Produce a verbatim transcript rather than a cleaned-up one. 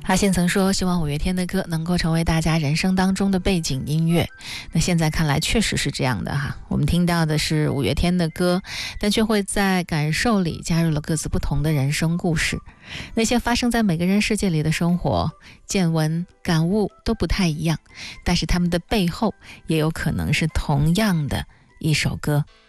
阿信曾说希望五月天的歌能够成为大家人生当中的背景音乐，那现在看来确实是这样的哈。我们听到的是五月天的歌，但却会在感受里加入了各自不同的人生故事。那些发生在每个人世界里的生活见闻感悟都不太一样，但是他们的背后也有可能是同样的一首歌。